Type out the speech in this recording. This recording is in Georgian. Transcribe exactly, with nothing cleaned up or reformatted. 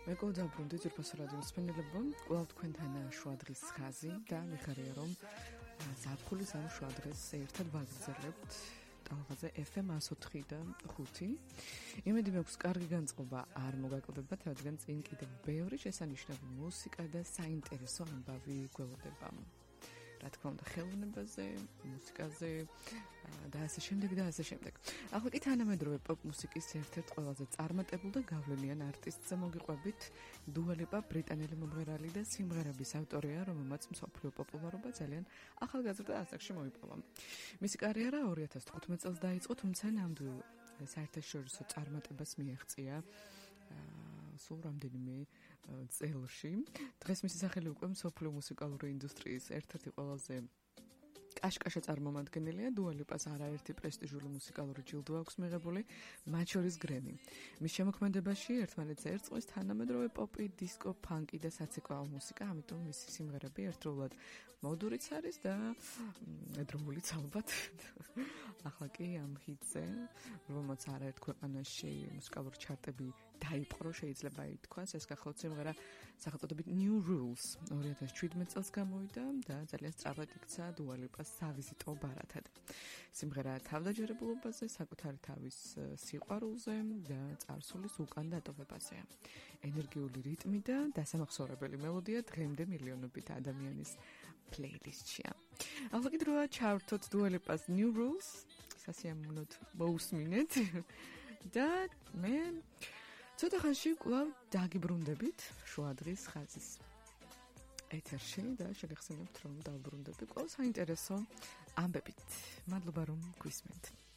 მეგობრებო, დაბრუნდი ძვირფასო რადიოს მსმენელებო, კვლავ თქვენთანა შუა დღის ხაზი და მიხარია რომ ზაფხულის ამ შუა დღეს ერთად ვაგრძელებთ ტალღაზე ეფ ემ εκατო ოთხი და ხუთი. იმედი მაქვს, კარგი განწყობა არ მოგაკლდებათ, რადგან წინ კიდევ ბევრი შესანიშნავი მუსიკა და საინტერესო ამბავი გველოდება. რა თქმა უნდა, ხელოვნებაზე, მუსიკაზე და ასე შემდეგ და ასე შემდეგ. ახლა კი თანამედროვე პოპ მუსიკის ერთ-ერთ ყველაზე წარმატებულ და გავლენიან არტისტზე მოგიყვებით. დუა ლიპა ბრიტანელი მომღერალი და სიმღერების ავტორია, რომელმაც მსოფლიო პოპულარობა ძალიან ახალგაზრდა ასაკში მოიპოვა. მისი კარიერა ორი ათას თხუთმეტ წელს დაიწყო, თუმცა ნამდვილ საერთაშორისო წარმატებას მიაღწია სულ რამდენიმე წელში. დღეს მისი სახელი უკვე მსოფლიო მუსიკალური ინდუსტრიის ერთ-ერთი ყველაზე კაშკაშა წარმომადგენელია. დუა ლიპას არაერთი პრესტიჟული მუსიკალური ჯილდო აქვს მიღებული, მათ შორის გრემი. მის შემოქმედებაში ერთმანეთს ერწყმის თანამედროვე პოპი, დისკო, ფანკი და საცეკვაო მუსიკა, ამიტომ მისი სიმღერები ერთდროულად მოდურიც არის და დროულიც ალბათ. ახლა კი ამ ჰიტზე, რომელმაც არაერთ ქვეყანაში მუსიკალური ჩარტები დაიპყრო, შეიძლება ითქვას, ეს გახლავთ სიმღერა სახელწოდებით New Rules. ორი ათას შვიდმეტ წელს გამოვიდა და ძალიან სწრაფად იქცა დუა ლიპას სავიზიტო ბარათად. სიმღერა თავდაჯერებულობაზე, საკუთარი თავის სიყვარულზე და წარსულის უკან დატოვებაზეა. ენერგიული რიტმი და დასამახსოვრებელი მელოდია დღემდე მილიონობით ადამიანის პლეილისტშია. ახლა კი დროა ჩავრთოთ დუა ლიპას New Rules, სასიამოვნოდ მოусმინეთ და მე ცოტა ხანში კვლავ დაგიბრუნდებით შუა დღის ხაზის ეთერში და შეგახსენებთ, რომ დავბრუნდები კვლავ საინტერესო ამბებით. მადლობა, რომ გვისმენთ.